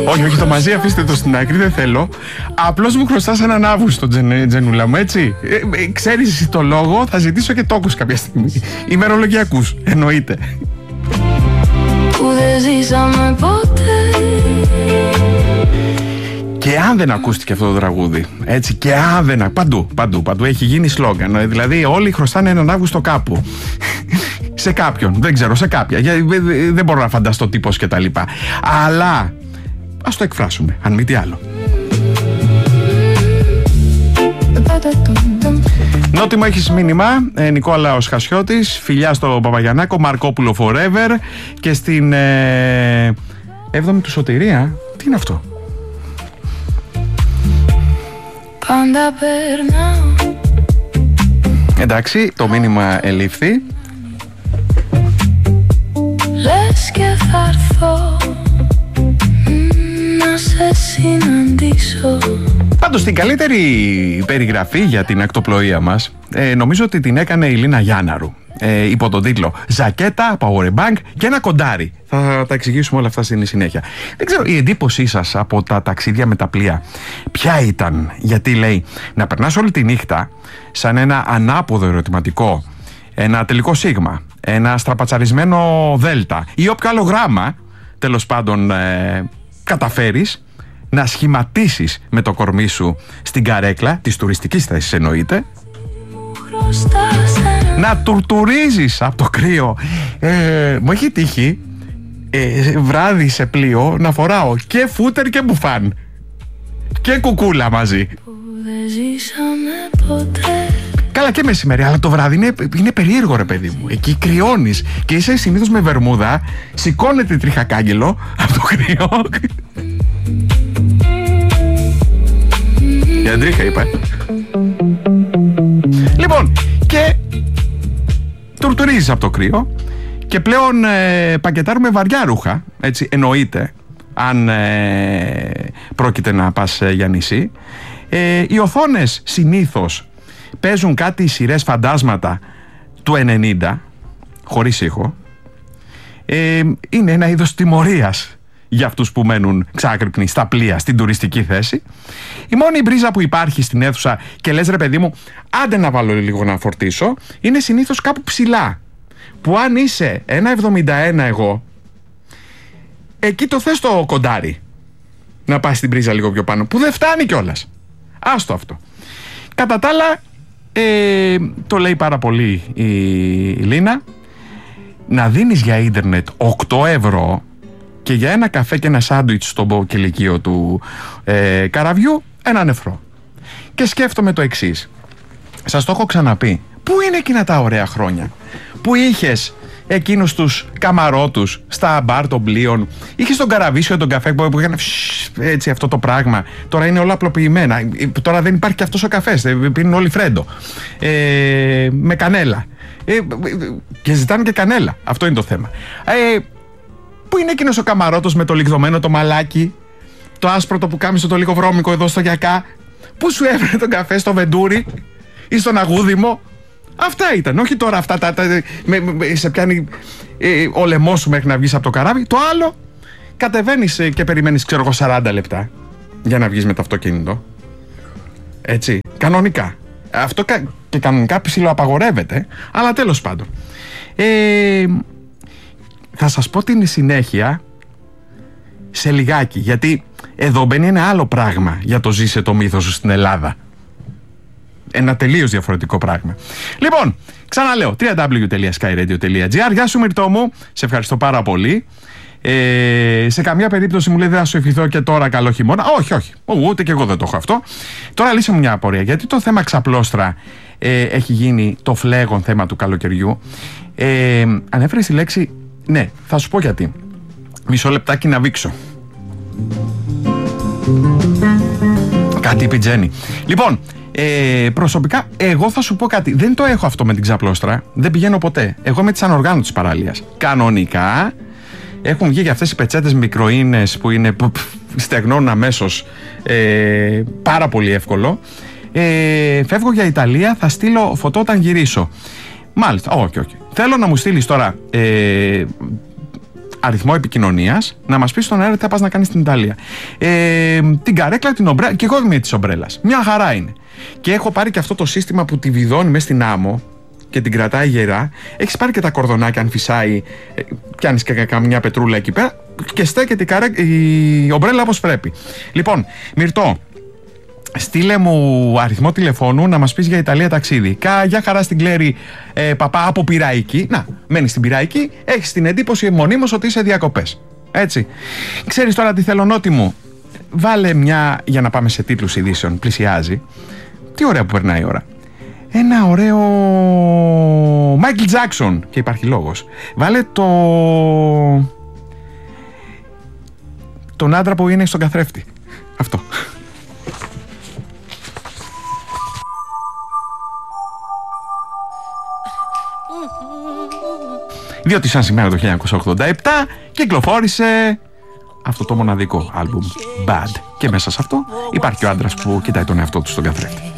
Όχι, το μαζί αφήστε το στην άκρη, δεν θέλω. Απλώς μου χρωστάς έναν Αύγουστο, Τζενούλα μου, έτσι. Ξέρεις εσύ το λόγο, θα ζητήσω και τόκους κάποια στιγμή. Ημερολογιακούς, εννοείται. Που δεν ζήσαμε ποτέ. Και αν δεν ακούστηκε αυτό το τραγούδι, έτσι, και αν δεν. Παντού έχει γίνει σλόγγαν. Δηλαδή, όλοι χρωστάνε έναν Αύγουστο κάπου. Σε κάποιον, δεν ξέρω, σε κάποια. Δεν μπορώ να φανταστώ τύπος και τα λοιπά. Αλλά ας το εκφράσουμε, αν μη τι άλλο. Νότιμο έχεις μήνυμα, Νικόλαος Χασιώτης, φιλιά στο Παπαγιαννάκο, Μαρκόπουλο Forever. Και στην 7η του Σωτηρία, τι είναι αυτό? Πάντα περνάω. Εντάξει, το μήνυμα ελήφθη. Λες και θα έρθω να σε συναντήσω. Πάντως την καλύτερη περιγραφή για την ακτοπλοεία μας νομίζω ότι την έκανε η Λίνα Γιάνναρου υπό τον τίτλο «Ζακέτα, powerbank και ένα κοντάρι». Θα τα εξηγήσουμε όλα αυτά στην συνέχεια. Δεν ξέρω, η εντύπωσή σας από τα ταξίδια με τα πλοία ποια ήταν? Γιατί λέει να περνάς όλη τη νύχτα σαν ένα ανάποδο ερωτηματικό, ένα τελικό σίγμα, ένα στραπατσαρισμένο δέλτα ή όποιο άλλο γράμμα τέλος πάντων καταφέρεις να σχηματίσεις με το κορμί σου στην καρέκλα της τουριστικής θέσης, εννοείται, να τουρτουρίζεις από το κρύο. Μου έχει τύχει βράδυ σε πλοίο να φοράω και φούτερ και μπουφάν και κουκούλα μαζί. Καλά και μεσημέρι, αλλά το βράδυ είναι περίεργο, ρε παιδί μου. Εκεί κρυώνεις και είσαι συνήθως με βερμούδα, σηκώνεται τριχακάγγελο από το κρύο. Για τρίχα είπα. Λοιπόν, και τουρτουρίζεις από το κρύο και πλέον πακετάρουμε βαριά ρούχα, έτσι, εννοείται, αν πρόκειται να πας για νησί. Οι οθόνες συνήθως παίζουν κάτι σειρές φαντάσματα του 90, χωρίς ήχο. Είναι ένα είδος τιμωρίας για αυτούς που μένουν ξάκρυπνοι στα πλοία, στην τουριστική θέση. Η μόνη μπρίζα που υπάρχει στην αίθουσα και λες, ρε παιδί μου, άντε να βάλω λίγο να φορτίσω, είναι συνήθως κάπου ψηλά. Που αν είσαι 1,71 εγώ, εκεί το θες το κοντάρι. Να πας στην μπρίζα λίγο πιο πάνω, που δεν φτάνει κιόλας. Άστο αυτό. Κατά τα άλλα, το λέει πάρα πολύ η Λίνα, να δίνεις για ίντερνετ 8 ευρώ και για ένα καφέ και ένα σάντουιτς στο κηλικείο του καραβιού έναν ευρώ. Και σκέφτομαι το εξής. Σας το έχω ξαναπεί. Πού είναι εκείνα τα ωραία χρόνια που είχες εκείνους τους καμαρότους στα μπαρ των πλοίων, είχες τον καραβίσιο, τον καφέ που έκανε έτσι αυτό το πράγμα. Τώρα είναι όλα απλοποιημένα. Τώρα δεν υπάρχει και αυτός ο καφές. Πίνουν όλοι φρέντο. Με κανέλα. Και ζητάνε και κανέλα. Αυτό είναι το θέμα. Πού είναι εκείνος ο καμαρότος με το λιγδωμένο το μαλάκι, το άσπρο το πουκάμισο το λίγο βρώμικο εδώ στο γιακά, που σου έφερε τον καφέ στο βεντούρι ή στον αγούδημο? Αυτά ήταν, όχι τώρα αυτά σε πιάνει ο λαιμός σου μέχρι να βγεις από το καράβι. Το άλλο, κατεβαίνεις και περιμένεις, ξέρω εγώ, 40 λεπτά για να βγεις με το αυτοκίνητο. Έτσι, κανονικά. Αυτό και κανονικά ψιλοαπαγορεύεται, αλλά τέλος πάντων. Θα σας πω την συνέχεια σε λιγάκι, γιατί εδώ μπαίνει ένα άλλο πράγμα για το ζήσε το μύθο σου στην Ελλάδα. Ένα τελείως διαφορετικό πράγμα. Λοιπόν, ξαναλέω, www.skyradio.gr. Γεια σου Μυρτώ μου, σε ευχαριστώ πάρα πολύ. Σε καμιά περίπτωση μου λέει δεν θα σου ευχηθώ και τώρα καλό χειμώνα. Όχι, ούτε και εγώ δεν το έχω αυτό. Τώρα λύσε μου μια απορία, γιατί το θέμα ξαπλώστρα έχει γίνει το φλέγον θέμα του καλοκαιριού. Ανέφερες τη λέξη, ναι, θα σου πω γιατί. Μισό λεπτάκι να βήξω. Κάτι είπε η Τζέννη. Λοιπόν, προσωπικά εγώ θα σου πω κάτι. Δεν το έχω αυτό με την ξαπλώστρα. Δεν πηγαίνω ποτέ. Εγώ είμαι της ανοργάνωτης παραλίας. Κανονικά έχουν βγει για αυτές οι πετσέτες μικροίνες που είναι στεγνώνουν αμέσως, πάρα πολύ εύκολο. Φεύγω για Ιταλία, θα στείλω φωτό όταν γυρίσω. Μάλιστα, όχι. Θέλω να μου στείλεις τώρα αριθμό επικοινωνίας, να μας πεις στον αέρα τι θα πας να κάνεις στην Ιταλία. Την καρέκλα, την ομπρέλα, και εγώ είμαι της ομπρέλας. Μια χαρά είναι. Και έχω πάρει και αυτό το σύστημα που τη βιδώνει μέσα στην άμμο και την κρατάει γερά. Έχεις πάρει και τα κορδονάκια, αν φυσάει, πιάνεις και καμιά πετρούλα εκεί πέρα και στέκεται η ομπρέλα όπως πρέπει. Λοιπόν, Μυρτώ, στείλε μου αριθμό τηλεφώνου να μας πεις για Ιταλία ταξίδι. Γεια χαρά στην Κλέρη Παπά από Πειραϊκή. Να, μένεις στην Πειραϊκή, έχεις την εντύπωση μονίμως ότι είσαι διακοπές. Έτσι. Ξέρεις τώρα τι θέλω, Νότι μου? Βάλε μια, για να πάμε σε τίτλους ειδήσεων, πλησιάζει. Τι ωραία που περνάει η ώρα. Ένα ωραίο Michael Jackson, και υπάρχει λόγος. Βάλε τον άντρα που είναι στον καθρέφτη. Αυτό. Διότι σαν σήμερα το 1987 κυκλοφόρησε αυτό το μοναδικό άλμπουμ Bad. Και μέσα σε αυτό υπάρχει ο άντρας που κοιτάει τον εαυτό του στον καθρέφτη.